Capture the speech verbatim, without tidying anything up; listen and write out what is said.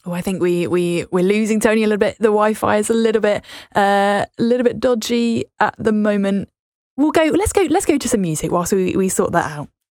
Oh, I think we we we're losing Tony a little bit. The Wi-Fi is a little bit uh, a little bit dodgy at the moment. We'll go. Let's go. Let's go to some music whilst we, we sort that out.